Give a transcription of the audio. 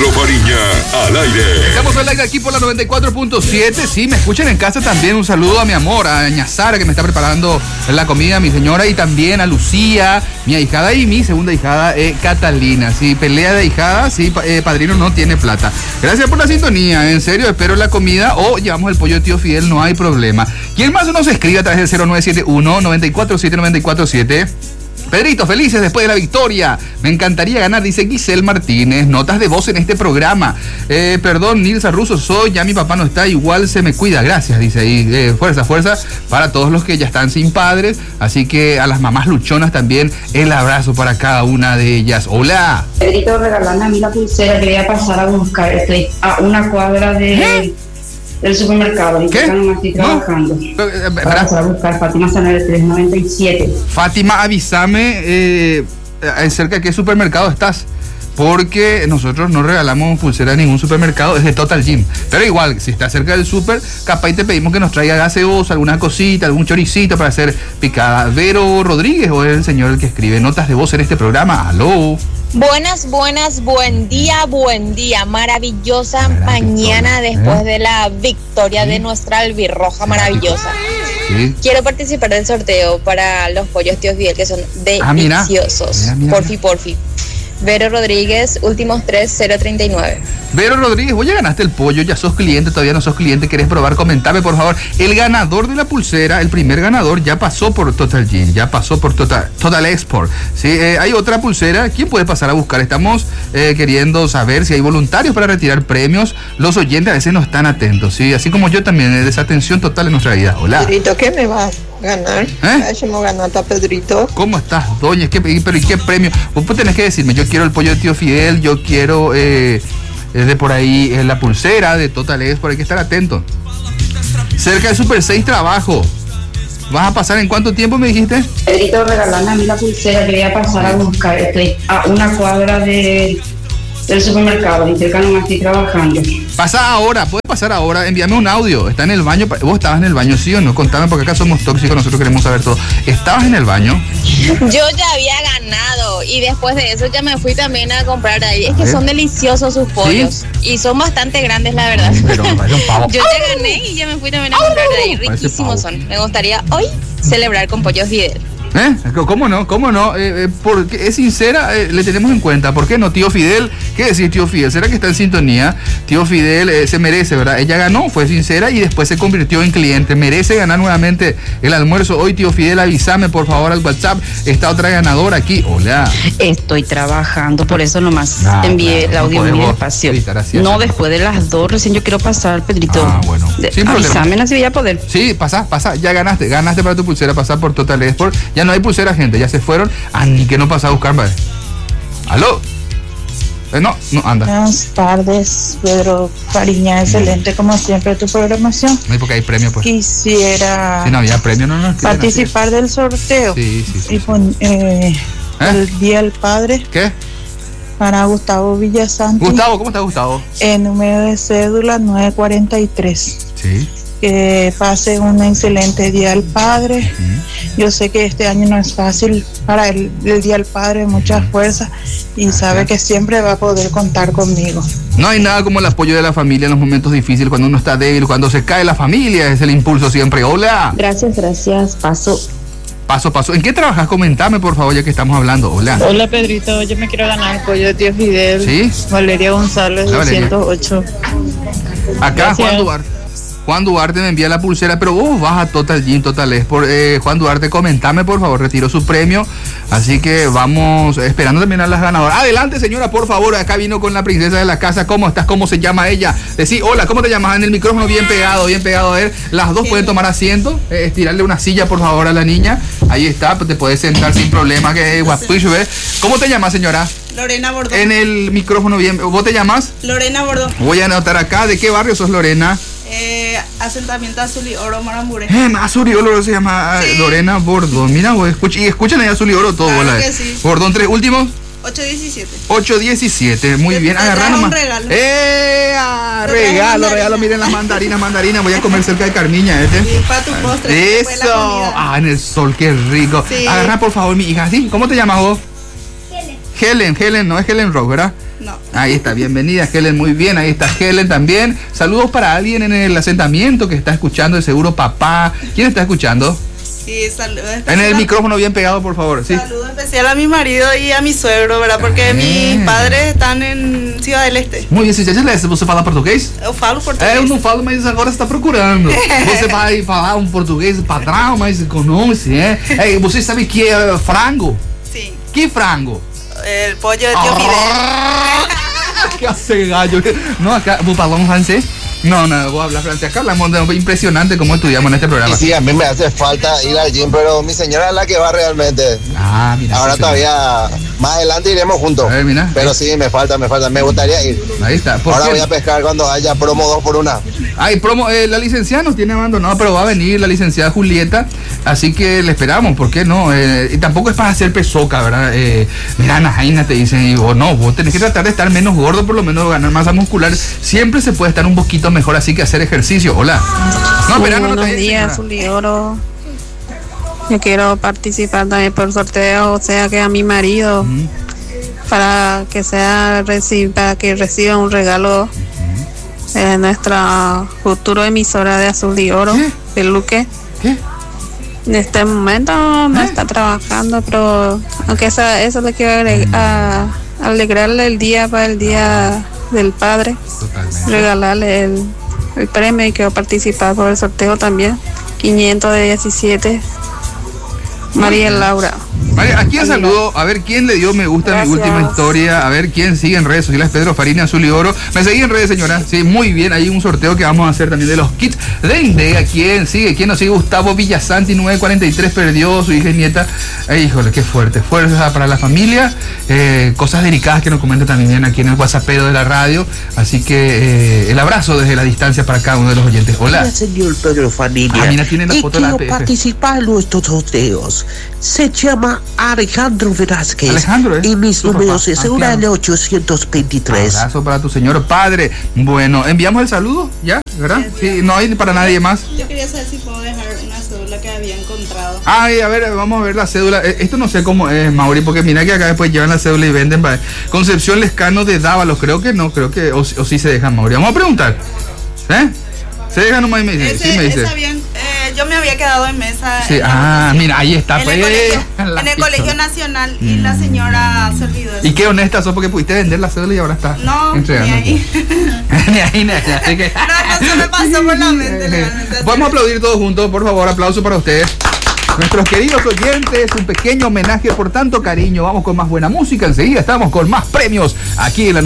Pedro Fariña, al aire. Estamos al aire aquí por la 94.7. Sí, me escuchan en casa también. Un saludo a mi amor, a doña Sara, que me está preparando la comida, mi señora, y también a Lucía, mi ahijada, y mi segunda ahijada, Catalina. Sí, pelea de ahijadas, sí, padrino no tiene plata. Gracias por la sintonía, en serio, espero la comida o llevamos el pollo de tío Fidel, no hay problema. ¿Quién más nos escribe a través del 0971-947-947? Pedrito, felices después de la victoria. Me encantaría ganar, dice Giselle Martínez. Notas de voz en este programa. Perdón, Nilsa Russo, soy, ya mi papá no está, igual se me cuida. Gracias, dice ahí. Fuerza para todos los que ya están sin padres. Así que a las mamás luchonas también, el abrazo para cada una de ellas. Hola. Pedrito, regalame a mí la pulsera que voy a pasar a buscar. Estoy a una cuadra del supermercado. ¿Qué? No estoy trabajando. Para pasar a buscar Fátima Sanel 397. Fátima, avísame cerca de qué supermercado estás. Porque nosotros no regalamos pulsera a ningún supermercado, es de Total Gym. Pero igual, si estás cerca del súper, capaz y te pedimos que nos traiga gaseosa, alguna cosita, algún choricito para hacer picada. Vero Rodríguez, o es el señor el que escribe notas de voz en este programa. ¡Aló! Buenas, buen día, maravillosa mañana después de la victoria de nuestra albirroja maravillosa. Sí. Quiero participar del sorteo para los pollos tíos Fidel, que son deliciosos. Mira. Porfi. Vero Rodríguez, últimos 3039. Vero Rodríguez, vos ya ganaste el pollo, ya sos cliente, todavía no sos cliente, ¿querés probar? Comentame, por favor. El ganador de la pulsera, el primer ganador, ya pasó por Total Gym, ya pasó por Total Export. ¿Sí? Hay otra pulsera, ¿quién puede pasar a buscar? Estamos queriendo saber si hay voluntarios para retirar premios. Los oyentes a veces no están atentos, ¿sí? Así como yo también, desatención total en nuestra vida. Hola. Pedrito, ¿qué me vas a ganar? Hemos ganado a Pedrito. ¿Cómo estás, doña? ¿Pero y qué premio? Vos tenés que decirme, yo quiero el pollo de tío Fidel, yo quiero de por ahí la pulsera de Total Export, hay que estar atento. Cerca de Super 6 trabajo. ¿Vas a pasar en cuánto tiempo me dijiste? Pedrito, regalame a mí la pulsera que voy a pasar a buscar. Estoy a una cuadra del supermercado, y cerca no estoy trabajando. Pasa ahora, puedes pasar ahora, envíame un audio. Está en el baño, vos estabas en el baño, ¿sí o no? Contame, porque acá somos tóxicos, nosotros queremos saber todo. ¿Estabas en el baño? Yo ya había ganado y después de eso ya me fui también a comprar ahí. Es que son deliciosos sus pollos, ¿sí? Y son bastante grandes, la verdad. Pero me parece un pavo. Yo ya gané y ya me fui también a comprar de ahí. Riquísimos son. Me gustaría hoy celebrar con pollos Fidel. ¿Cómo no? Porque es sincera, le tenemos en cuenta. ¿Por qué no, tío Fidel? ¿Qué decir, tío Fidel? ¿Será que está en sintonía? Tío Fidel se merece, ¿verdad? Ella ganó, fue sincera y después se convirtió en cliente. Merece ganar nuevamente el almuerzo. Hoy, tío Fidel, avísame por favor al WhatsApp. Está otra ganadora aquí. Hola. Estoy trabajando, por eso nomás envié el audio muy despacio. No, después de las 2, recién yo quiero pasar, Pedrito. Bueno. Sin avísame, así voy a poder. Sí, pasa. Ya ganaste para tu pulsera, pasar por Total Export. Ya no hay pulsera, gente, ya se fueron. Ni que no pasa a buscar, ¿vale? ¿Aló? No anda. Buenas tardes, Pedro Fariña, excelente como siempre tu programación. No hay porque hay premio, pues. Quisiera si no había premio, no participar del sorteo. Sí. El Día del Padre. ¿Qué? Para Gustavo Villasanti. Gustavo, ¿cómo está Gustavo? El número de cédula 943. Sí. Que pase un excelente Día del Padre. Yo sé que este año no es fácil para el Día del Padre, mucha fuerza, y sabe que siempre va a poder contar conmigo. No hay nada como el apoyo de la familia en los momentos difíciles, cuando uno está débil, cuando se cae la familia, es el impulso siempre. Hola. Gracias, paso. ¿En qué trabajas? Comentame, por favor, ya que estamos hablando. Hola. Hola, Pedrito, yo me quiero ganar el pollo de tío Fidel. ¿Sí? Valeria González, 208. Acá, Juan Duarte me envía la pulsera, pero vos vas a Total Gym, Total Export. Juan Duarte, comentame, por favor, retiró su premio. Así que vamos esperando también a las ganadoras. Adelante, señora, por favor. Acá vino con la princesa de la casa. ¿Cómo estás? ¿Cómo se llama ella? Decí, hola, ¿cómo te llamas? En el micrófono bien pegado. A ver, las dos pueden tomar asiento. Estirarle una silla, por favor, a la niña. Ahí está, te puedes sentar sin problema. ¿Cómo te llamas, señora? Lorena Bordón. En el micrófono bien. ¿Vos te llamas? Lorena Bordón. Voy a anotar acá. ¿De qué barrio sos, Lorena? Asentamiento Azul y Oro, Marambure. Azul y Oro se llama, sí. Lorena Bordón. Mira, vos escuchan ahí Azul y Oro todo. Claro que sí. Bordón, 3 últimos. 817. Muy bien, agarrá nomás. Un regalo. Regalo, miren las mandarinas. Voy a comer cerca de Carmiña, Sí, para tu postre. Eso. En el sol, qué rico. Sí. Agarrá, por favor, mi hija. ¿Sí? ¿Cómo te llamas vos? Helen, no es Helen Rock, ¿verdad? No. Ahí está, bienvenida Helen, muy bien, ahí está Helen también. Saludos para alguien en el asentamiento que está escuchando, de seguro papá. ¿Quién está escuchando? Sí, saludos. En el micrófono bien pegado, por favor. Sí. Saludo especial a mi marido y a mi suegro, ¿verdad? Porque mis padres están en Ciudad del Este. Muy bien, você fala português? Eu falo português. Eu não falo, mas agora você está procurando. Você vai falar um português padrão, mais econômico, você sabe que é frango? Sim. Que frango? El pollo de tío Fidel. ¿Qué hace gallo? No, acá, ¿vos hablas francés? No, vos hablas francés. Acá hablamos de impresionante cómo estudiamos en este programa. Y sí, a mí me hace falta ir al gym, pero mi señora es la que va realmente. Ah, mira. Ahora todavía, más adelante iremos juntos. A ver, mira. Pero sí, me falta, me gustaría ir. Ahí está. Ahora voy a pescar cuando haya promo 2x1. Ay, promo, la licenciada nos tiene abandonado, pero va a venir la licenciada Julieta, así que le esperamos, ¿por qué no? Y tampoco es para hacer pesoca, ¿verdad? Mira, Anajaina te dicen, y vos no, vos tenés que tratar de estar menos gordo, por lo menos ganar masa muscular. Siempre se puede estar un poquito mejor, así que hacer ejercicio. Hola. No, buenos días, Zuli Oro. Yo quiero participar también por sorteo, o sea que a mi marido, para que reciba un regalo de nuestra futura emisora de Azul y Oro, de Luque. ¿Qué? En este momento no está trabajando, pero aunque eso le quiero alegrarle el día para el Día del Padre. Totalmente. Regalarle el premio, y quiero participar por el sorteo también. 517. María Laura. María, ¿a quién saludo? A ver quién le dio me gusta a mi última historia. A ver quién sigue en redes sociales. Pedro Farina, Azul y Oro. Me seguí en redes, señora. Sí, muy bien. Hay un sorteo que vamos a hacer también de los kits de Indega. ¿Quién sigue? ¿Quién nos sigue? Gustavo Villasanti, 943, perdió su hija y nieta. Híjole, qué fuerte. Fuerza para la familia. Cosas delicadas que nos comentan también aquí en el WhatsAppero de la radio. Así que el abrazo desde la distancia para cada uno de los oyentes. Hola. Hola, señor Pedro Familia. Mira, tiene la foto de la quiero participar en nuestros sorteos. Se llama Alejandro Velázquez. Alejandro, y mis números es una de 823. Abrazo para tu señor padre. Bueno, ¿enviamos el saludo? ¿Ya? ¿Verdad? Sí, no hay para nadie más. Yo quería saber si puedo dejar una cédula que había encontrado. Ay, a ver, vamos a ver la cédula. Esto no sé cómo es, Mauri, porque mira que acá después llevan la cédula y venden. Concepción Lescano de Dávalos, creo que no, o sí se dejan, Mauri. Vamos a preguntar. Se dejan nomás y me dice. Sí, me dice. Yo me había quedado en mesa. Sí, mira, ahí está. En el Colegio Nacional, y la señora se olvidó. Y qué honesta sos, porque pudiste vender la cédula y ahora está entregando. Ni ahí. Así que... No se me pasó por la mente legalmente. Vamos a aplaudir todos juntos, por favor, aplauso para ustedes. Nuestros queridos oyentes, un pequeño homenaje por tanto cariño. Vamos con más buena música, enseguida estamos con más premios aquí en la